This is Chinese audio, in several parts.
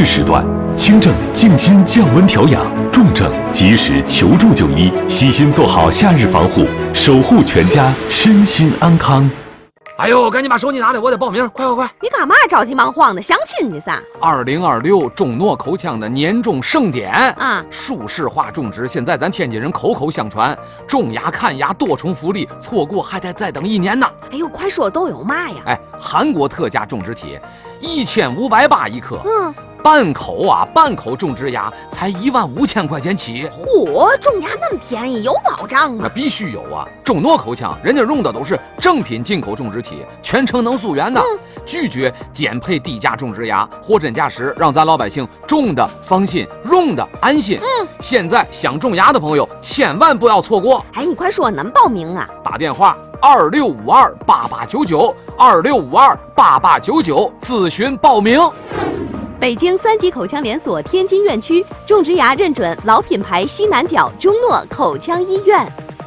对时段，轻症静心降温调养，重症及时求助就医，悉心做好夏日防护，守护全家身心安康。 哎呦，赶紧把手机拿来，我得报名！快快快！ 你干嘛着急忙慌的？相亲去噻 ！2026中诺口腔的年终盛典啊， 舒适化种植，现在咱天津人口口相传，种牙看牙多重福利，错过还得再等1年呢。 哎呦，快说都有嘛呀？ 哎，韩国特价种植体，1580一颗。半口种植牙才15000块钱起。 嚯，种牙那么便宜，有保障吗？ 那必须有啊！中诺口腔人家用的都是正品进口种植体，全程能溯源的，拒绝减配低价种植牙，货真价实，让咱老百姓种的放心，用的安心。现在想种牙的朋友千万不要错过。 哎，你快说能报名啊？ 打电话26528899，26528899咨询报名。 北京3级口腔连锁天津院区种植牙认准老品牌西南角中诺口腔医院。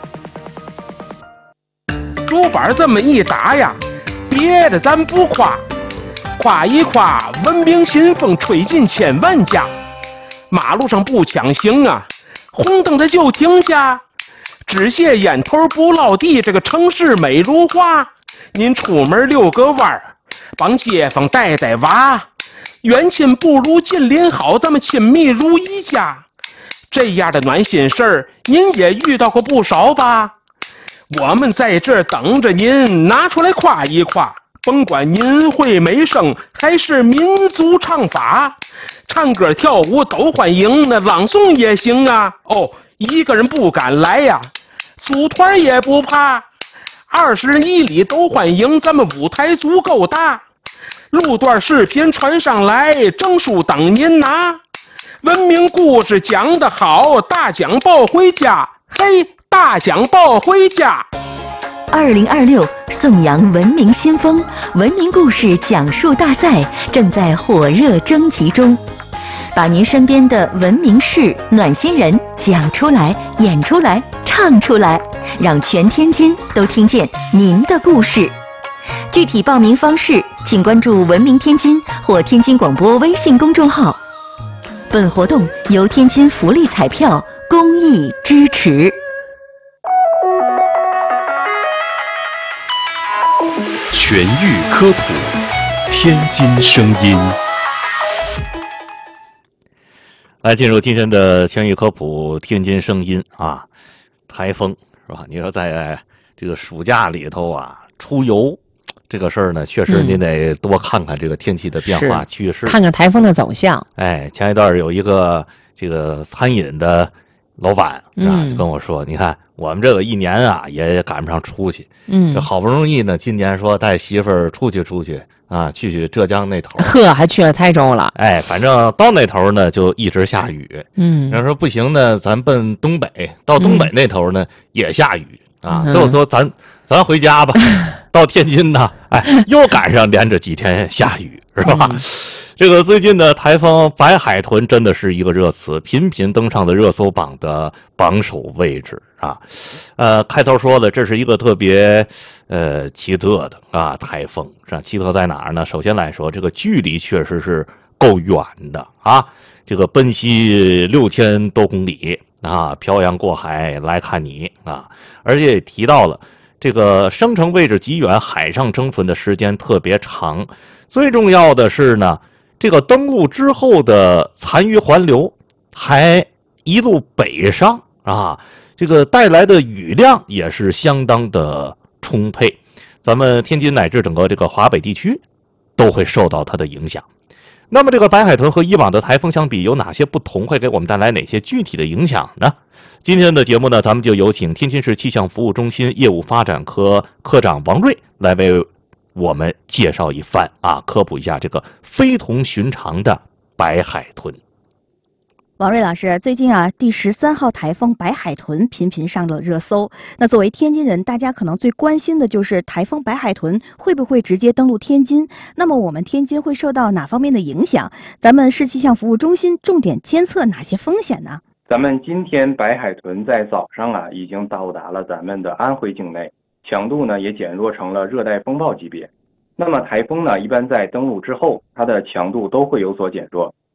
竹板这么一打呀，别的咱不夸，夸一夸文明新风吹进千万家。马路上不抢行啊，红灯它就停下，只谢烟头不落地，这个城市美如画。您出门遛个弯儿，帮街坊带带娃，远亲不如近邻好，咱们亲密如一家。这样的暖心事儿，您也遇到过不少吧？我们在这儿等着您拿出来夸一夸，甭管您会美声还是民族唱法，唱歌跳舞都欢迎，那朗诵也行啊。哦，一个人不敢来呀，组团也不怕，21里都欢迎，咱们舞台足够大。录段视频传上来，证书等您拿。文明故事讲得好，大奖抱回家。嘿，大奖抱回家。 2026颂扬文明新风文明故事讲述大赛正在火热征集中，把您身边的文明事、暖心人讲出来、演出来、唱出来，让全天津都听见您的故事。具体报名方式，请关注文明天津或天津广播微信公众号。本活动由天津福利彩票公益支持。 全域科普，天津声音。 来进入今天的全域科普，天津声音啊，台风是吧？你说在这个暑假里头啊，出游。这个事儿呢，确实您得多看看这个天气的变化趋势， 看看台风的走向。 哎，前一段有一个这个餐饮的老板就跟我说，你看我们这个1年啊也赶不上出去，这好不容易呢，今年说带媳妇儿出去啊，去浙江那头， 还去了台州了。 哎，反正到那头呢就一直下雨。然后说不行呢，咱奔东北，到东北那头呢也下雨啊，所以我说咱回家吧。到天津呢，哎，又赶上连着几天下雨，是吧？这个最近的台风白海豚真的是一个热词，频频登上的热搜榜的榜首位置啊。开头说了，这是一个特别奇特的啊台风，是吧？奇特在哪儿呢？首先来说，这个距离确实是够远的啊，这个奔袭6000多公里啊，漂洋过海来看你啊，而且也提到了。这个生成位置极远，海上生存的时间特别长。最重要的是呢，这个登陆之后的残余环流还一路北上啊，这个带来的雨量也是相当的充沛。咱们天津乃至整个这个华北地区都会受到它的影响。那么这个白海豚和以往的台风相比有哪些不同，会给我们带来哪些具体的影响呢？今天的节目呢，咱们就有请天津市气象服务中心业务发展科科长王瑞来为我们介绍一番啊，科普一下这个非同寻常的白海豚。 王瑞老师，最近啊，第13号台风白海豚频频上了热搜。那作为天津人，大家可能最关心的就是台风白海豚会不会直接登陆天津？那么我们天津会受到哪方面的影响？咱们市气象服务中心重点监测哪些风险呢？ 咱们今天白海豚在早上啊已经到达了咱们的安徽境内，强度呢也减弱成了热带风暴级别。那么台风呢一般在登陆之后，它的强度都会有所减弱。